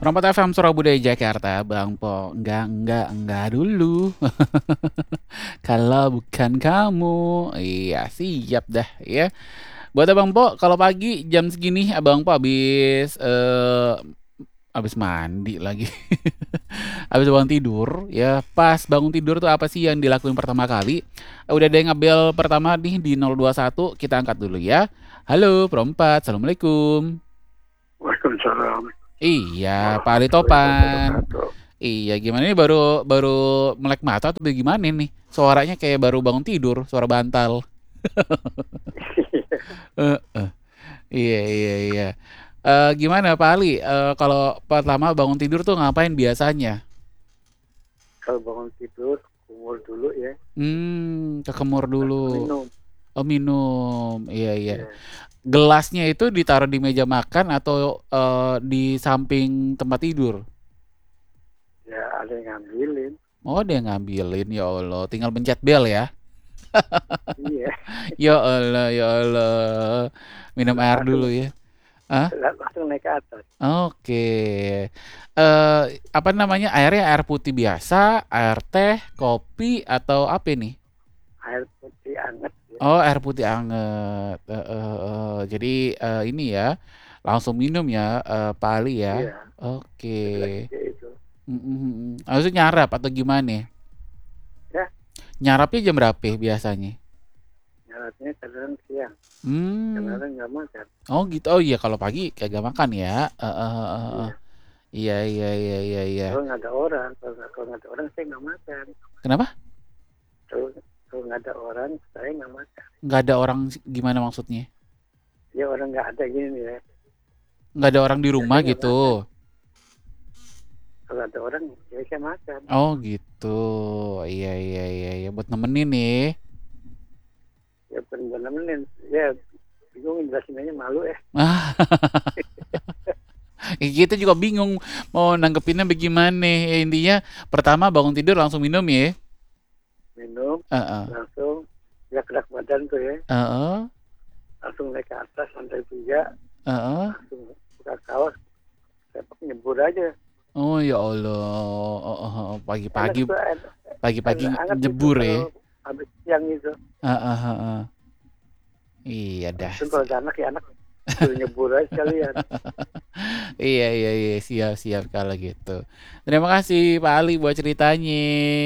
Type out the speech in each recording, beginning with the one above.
Rompat FM Surabaya Jakarta, Bang Po. Enggak dulu. Kalau bukan kamu, iya siap dah ya. Buat Abang Po, kalau pagi jam segini Abang Po habis mandi lagi. Habis bangun tidur, ya pas bangun tidur tuh apa sih yang dilakuin pertama kali? Udah ada yang ngebel pertama nih di 021, kita angkat dulu ya. Halo, Perompat, Assalamualaikum. Waalaikumsalam Iya, Pak Ali warahmatullahi Topan. wabarakatuh. Iya, gimana ini baru baru melek mata atau bagaimana nih? Suaranya kayak baru bangun tidur, suara bantal. Eh, eh. Iya. Gimana Pak Ali? Kalau pertama bangun tidur tuh ngapain biasanya? Kalau bangun tidur, kumur dulu ya, Kekemur dulu. langsung minum. Oh minum, iya. Ya, Gelasnya itu ditaruh di meja makan atau di samping tempat tidur? ya ada yang ngambilin. Oh dia ngambilin, ya Allah. Tinggal pencet bel ya. Iya, Ya Allah. Minum air dulu langsung ya. Ah, langsung naik ke atas. oke. Apa namanya? Airnya air putih biasa, air teh, kopi atau apa nih? Air putih anget ya. Oh, air putih anget. Jadi ini ya, langsung minum ya, Pak Ali ya. Iya, Oke. segelas aja itu. Maksudnya nyarap atau gimana? Ya, Nyarapnya jam berapa biasanya? nyaratnya kadang siang, Hmm. kadang nggak makan. Oh gitu. Oh iya kalau pagi kagak makan ya. Iya, Iya. kalau nggak ada orang, kalau nggak ada orang saya nggak makan. Kenapa? Kalau kalau nggak ada orang, saya nggak makan. Nggak ada orang gimana maksudnya? Ya orang nggak ada gini ya, Nggak ada orang di ya rumah saya nggak gitu. makan. Kalau ada orang, ya saya makan. Oh gitu. Iya. Buat nemenin nih. Ya bener-bener ya bingung jelasinnya, malu ya. Ah, kita juga bingung mau nanggepinnya bagaimana. Ya, intinya pertama bangun tidur langsung minum ya. Minum Heeh. langsung gerak-gerak badan tuh ya, Heeh. langsung naik ke atas lantai 3, Heeh. langsung buka kaos, sepak nyebur aja. Oh ya Allah. Enak Pagi-pagi tuh pagi-pagi air hangat itu jebur ya. kalau habis siang itu. Heeh. Iya dah. Langsung kalau ada anak ya anak suruh nyebur aja sekalian. Iya, siap kalau gitu. Terima kasih Pak Ali buat ceritanya.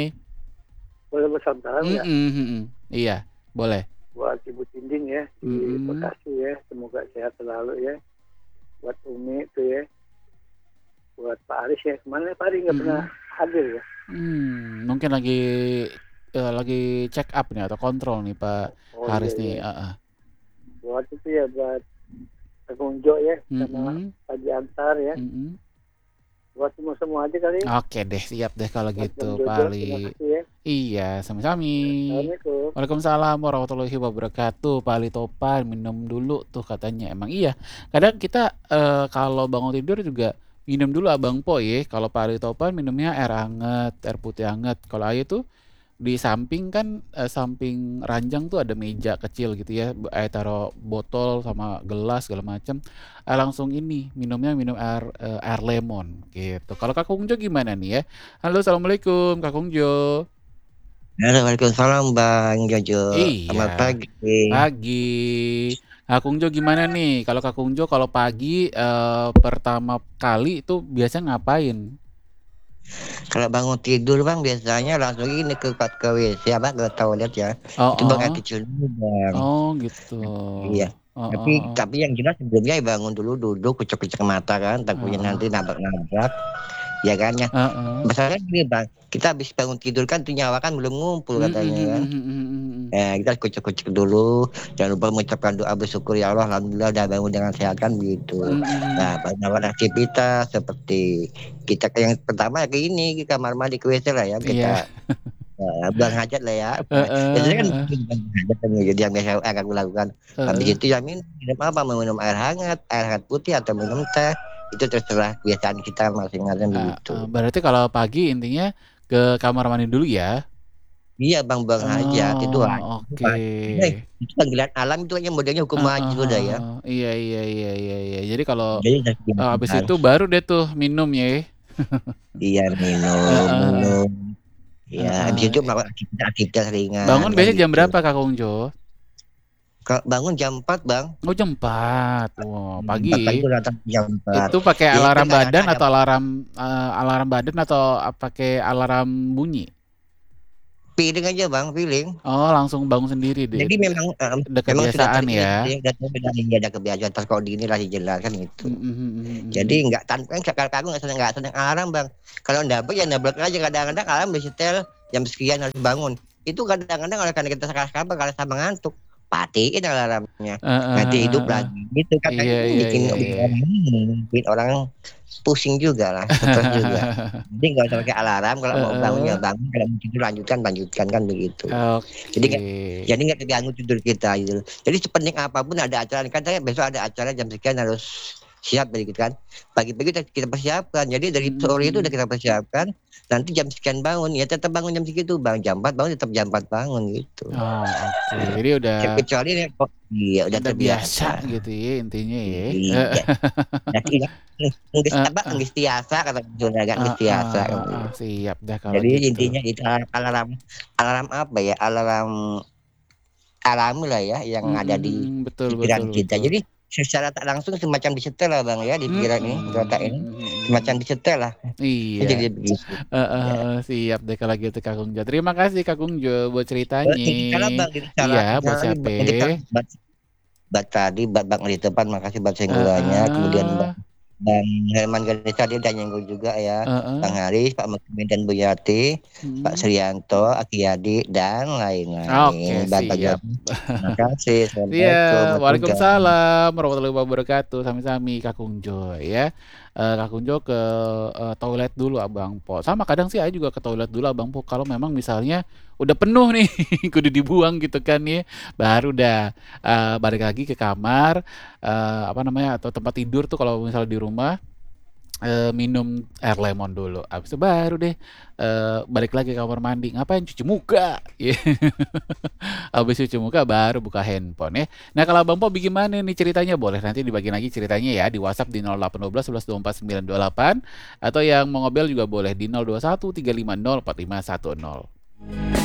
Boleh bersalam ya Iya, boleh. buat Ibu Tinding ya di Mm-mm. Bekasi ya, semoga sehat selalu ya. Buat Umi tuh ya, buat Pak Aris ya, kemana Pak Aris nggak pernah Mm-mm. hadir ya. Mungkin lagi check up nih atau kontrol nih Pak Oh iya Haris iya, nih. buat itu ya, buat Agung Jo ya, sama Mm-mm. Pak Antar ya, Mm-mm. buat semua aja kali. Oke deh, siap deh kalau Buat Bang gitu Pak Jojo, terima Ali. kasih ya. Iya, sami-sami. Assalamualaikum. Waalaikumsalam warahmatullahi wabarakatuh. Pak Ali Topan minum dulu tuh katanya. Emang iya. Kadang kita kalau bangun tidur juga minum dulu Abang Po ya. Kalau Pak Ali Topan minumnya air hangat, air putih hangat. Kalau Ayu tuh di samping kan samping ranjang tuh ada meja kecil gitu ya. Taruh botol sama gelas segala macam. Langsung ini minum air lemon gitu. Kalau Kak Kungjo gimana nih ya? Halo, Assalamualaikum Kak Kungjo. Halo, Waalaikumsalam Bang Jojo. Iya, Selamat pagi. pagi. Kak Kungjo gimana nih? Kalau Kak Kungjo kalau pagi pertama kali itu biasa ngapain? Kalau bangun tidur Bang biasanya langsung ini ke WC apa ke toilet ya. Oh, Itu Bang air oh, kecil dulu Bang. oh gitu. Iya. Oh, Tapi oh, oh. tapi yang jelas sebelumnya bangun dulu duduk kucek-kucek mata kan, takutnya Oh, nanti nabrak-nabrak. Ya kan ya. oh, oh. Masalahnya gini Bang, kita habis bangun tidur kan tuh nyawa kan belum ngumpul Mm, mm, katanya mm, kan. mm, mm, mm, mm. Kita kucek-kucek dulu, jangan lupa mengucapkan doa bersyukur ya Allah, alhamdulillah udah bangun dengan sehat kan gitu. Mm, mm, Nah, mm. banyak aktivitas seperti kita yang pertama ke ini ke kamar mandi ke WC lah ya Iya. kita buang hajat lah ya. Biasanya kan Heeh, buang hajat kan jadi yang biasa akan aku lakukan. Habis heeh. itu ya minum apa? Minum air hangat putih atau minum teh itu terserah kebiasaan kita masing-masing begitu. Berarti kalau pagi intinya ke kamar mandi dulu ya. Iya Bang, buang hajat itu Oh, itu oke. pasti. Itu panggilan alam itu kayaknya modelnya hukum Heeh wajib sudah ya. heeh. Iya iya iya iya iya. Jadi kalau, Jadi udah habis kebiasaan. itu baru deh tuh minum ya? Iya minum Heeh minum. Ya habis heeh. itu melakukan aktivitas ringan Bangun kan biasanya jam gitu. berapa Kak Kongjo? Kalau bangun jam 4 Bang. Oh jam 4. Wah, 4 pagi pagi. itu datang jam 4. Itu pakai Ya itu alarm kadang-kadang badan ada atau alarm badan atau pakai alarm bunyi? feeling aja Bang, feeling. Oh, langsung bangun sendiri deh. Jadi memang Udah memang sudah kebiasaan ini ya? udah tahu bedanya ada kebiasaan pas kalau dini lah jelas kan gitu. Mhm mhm Jadi mhm. nggak tanpa kalau aku nggak senang alarm Bang. Kalau ndablek ya ndablek aja kadang-kadang alarm disetel jam sekian harus bangun. Itu kadang-kadang oleh karena kita sekarang karena sama ngantuk, matiin alarmnya. Heeh Nanti heeh hidup heeh. lagi. Gitu kan Iya iya bikin iya bikin iya. orang bikin orang pusing juga lah, stres juga. Jadi nggak usah pakai alarm kalau mau bangun ya Heeh. bangun, kalau mau tidur lanjutkan kan begitu. Jadi Oke. nggak terganggu tidur kita gitu. Jadi sepenting apapun ada acara, katanya besok ada acara jam sekian harus siap gitu kan. Pagi-pagi kita persiapkan. Jadi dari Mhm sore itu udah mhm. kita persiapkan. Nanti jam sekian bangun, ya tetap bangun jam segitu, Bang. Jam 4 bangun tetap jam 4 bangun gitu. Oh, oke. Iya. Jadi udah Kecuali nih kok iya udah udah biasa terbiasa. gitu ya intinya ya. Iya. Jadi Heeh. geus tiasa kata Sunda kan, geus Heeh tiasa. heeh. Siap dah kalau Jadi gitu. intinya itu alarm alarm apa ya, alarm alami lah ya yang Mhm ada di mhm. Betul pikiran betul kita. betul. Jadi secara tak langsung semacam disetel lah Bang ya di Mhm pikiran ini, di otak ini. mhm mhm Semacam mhm. disetel lah. Iya. Jadi begitu. Heeh Ya. heeh. Siap deh kalau gitu Kak Kungjo. Terima kasih Kak Kungjo buat ceritanya. Titip salam Bang, Iya, titip buat salam lagi siapa? untuk Bang tadi, Bang di depan makasih buat senggolannya, kemudian Heeh. Bang Herman Ganesha dia udah nyenggol juga ya, Bang Heeh. Haris, Pak Mukmin dan Bu Yati, Pak Mhm. Suryanto, Akiyadi dan Oke, lain-lain. Bang siap. Joni, terima kasih. Assalamualaikum Iya, warahmatullahi waalaikumsalam warahmatullahi wabarakatuh. Sami-sami Kak Kungjo ya. Kak Kungjo ke toilet dulu Abang Po. Sama kadang sih saya juga ke toilet dulu Abang Po kalau memang misalnya udah penuh nih, kudu dibuang gitu kan ya. Baru dah balik lagi ke kamar, apa namanya atau tempat tidur tuh kalau misalnya di rumah. Minum air lemon dulu, abis itu baru deh balik lagi ke kamar mandi. Ngapain? Cuci muka. Habis cuci muka baru buka handphone ya. Nah kalau Bang Po gimana nih ceritanya? Boleh nanti dibagi lagi ceritanya ya di WhatsApp di 0812 11 24 928 atau yang mau ngobel juga boleh di 021 350 4510.